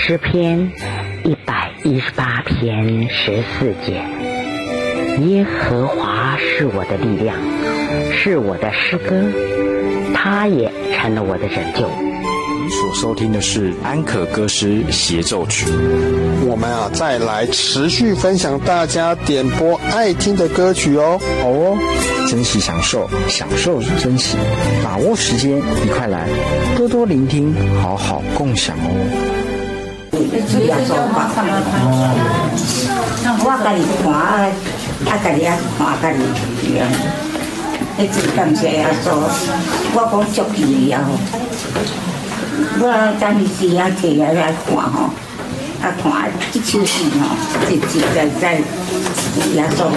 诗篇118篇14节，耶和华是我的力量，是我的诗歌，他也成了我的拯救。 你所收听的是安可歌诗协奏曲。 我们再来持续分享大家点播爱听的歌曲哦。 好哦，珍惜享受，享受珍惜，把握时间，一块来多多聆听，好好共享哦。 我家己看，家己看，家己样。迄真感谢耶稣，我讲足奇啊！我等时啊摕来看吼，看这首诗吼，实实在在耶稣。